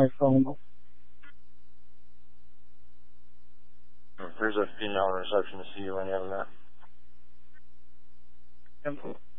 my phone. There's a female receptionist. See you any of that. Yep.